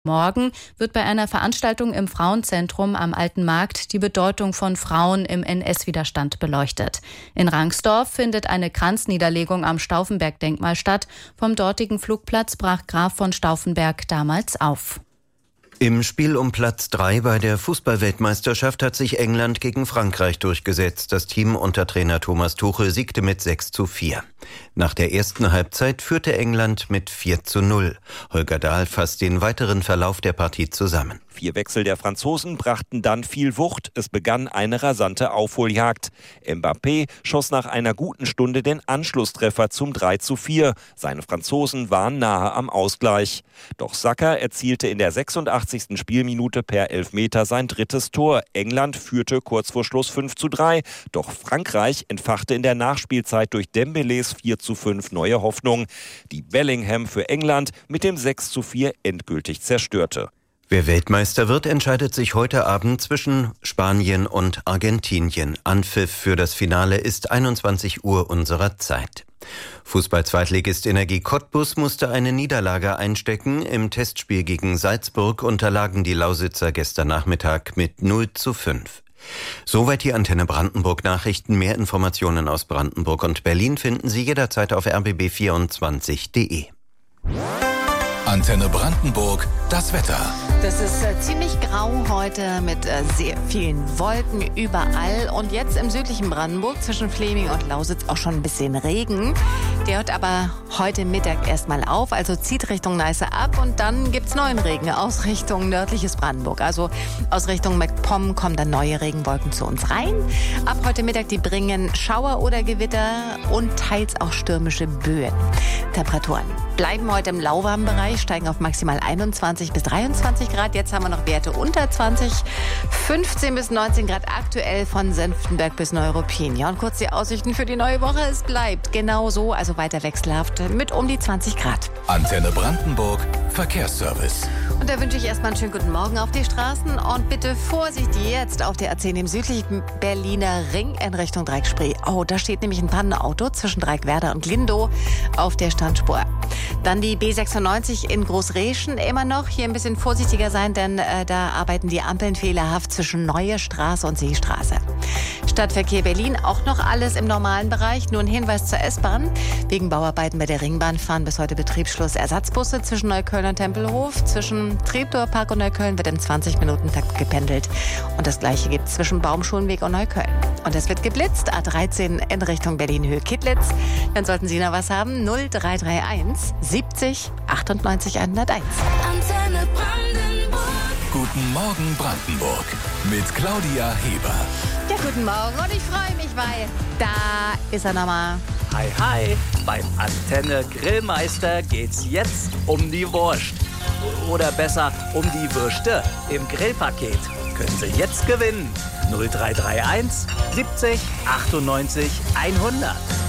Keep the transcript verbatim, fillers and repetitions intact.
Morgen wird bei einer Veranstaltung im Frauenzentrum am Alten Markt die Bedeutung von Frauen im N S-Widerstand beleuchtet. In Rangsdorf findet eine Kranzniederlegung am Stauffenberg-Denkmal statt. Vom dortigen Flugplatz brach Graf von Stauffenberg damals auf. Im Spiel um Platz drei bei der Fußball-Weltmeisterschaft hat sich England gegen Frankreich durchgesetzt. Das Team unter Trainer Thomas Tuchel siegte mit sechs zu vier. Nach der ersten Halbzeit führte England mit vier zu null. Holger Dahl fasst den weiteren Verlauf der Partie zusammen. Vier Wechsel der Franzosen brachten dann viel Wucht. Es begann eine rasante Aufholjagd. Mbappé schoss nach einer guten Stunde den Anschlusstreffer zum drei zu vier. Seine Franzosen waren nahe am Ausgleich. Doch Saka erzielte in der sechsundachtzigsten Spielminute per Elfmeter sein drittes Tor. England führte kurz vor Schluss fünf zu drei. Doch Frankreich entfachte in der Nachspielzeit durch Dembélés vier zu fünf neue Hoffnung, die Bellingham für England mit dem sechs zu vier endgültig zerstörte. Wer Weltmeister wird, entscheidet sich heute Abend zwischen Spanien und Argentinien. Anpfiff für das Finale ist einundzwanzig Uhr unserer Zeit. Fußball-Zweitligist Energie Cottbus musste eine Niederlage einstecken. Im Testspiel gegen Salzburg unterlagen die Lausitzer gestern Nachmittag mit null zu fünf. Soweit die Antenne Brandenburg Nachrichten. Mehr Informationen aus Brandenburg und Berlin finden Sie jederzeit auf r b b vierundzwanzig punkt d e. Antenne Brandenburg, das Wetter. Das ist äh, ziemlich grau heute mit äh, sehr vielen Wolken überall. Und jetzt im südlichen Brandenburg zwischen Fleming und Lausitz auch schon ein bisschen Regen. Der hört aber heute Mittag erstmal auf, also zieht Richtung Neiße ab. Und dann gibt's neuen Regen aus Richtung nördliches Brandenburg. Also aus Richtung MacPom kommen dann neue Regenwolken zu uns rein. Ab heute Mittag, die bringen Schauer oder Gewitter und teils auch stürmische Böen. Temperaturen bleiben heute im lauwarmen Bereich, steigen auf maximal einundzwanzig bis dreiundzwanzig Grad. Jetzt haben wir noch Werte unter zwanzig, fünfzehn bis neunzehn Grad aktuell von Senftenberg bis Neuruppin. Ja, und kurz die Aussichten für die neue Woche. Es bleibt genauso, also weiter wechselhaft mit um die zwanzig Grad. Antenne Brandenburg, Verkehrsservice. Und da wünsche ich erstmal einen schönen guten Morgen auf die Straßen und bitte Vorsicht jetzt auf der A zehn im südlichen Berliner Ring in Richtung Dreieckspree. Oh, da steht nämlich ein Pannenauto zwischen Dreieckwerder und Lindow auf der Standspur. Dann die B sechsundneunzig in Großreschen immer noch. Hier ein bisschen vorsichtiger sein, denn äh, da arbeiten die Ampeln fehlerhaft zwischen Neue Straße und Seestraße. Stadtverkehr Berlin, auch noch alles im normalen Bereich. Nur ein Hinweis zur S-Bahn. Wegen Bauarbeiten bei der Ringbahn fahren bis heute Betriebsschluss Ersatzbusse zwischen Neukölln und Tempelhof. Zwischen Treptower Park und Neukölln wird im zwanzig-Minuten-Takt gependelt. Und das Gleiche gibt es zwischen Baumschulenweg und Neukölln. Und es wird geblitzt. A dreizehn in Richtung Berlin-Höhe-Kittlitz. Dann sollten Sie noch was haben. null drei drei eins siebzig achtundneunzig hunderteins. Antenne Brandenburg. Guten Morgen Brandenburg mit Claudia Heber. Ja, guten Morgen und ich freue mich, weil da ist er nochmal. Hi, hi, beim Antenne Grillmeister geht's jetzt um die Wurst. Oder besser, um die Würste im Grillpaket. Können Sie jetzt gewinnen. null drei drei eins siebzig achtundneunzig hundert.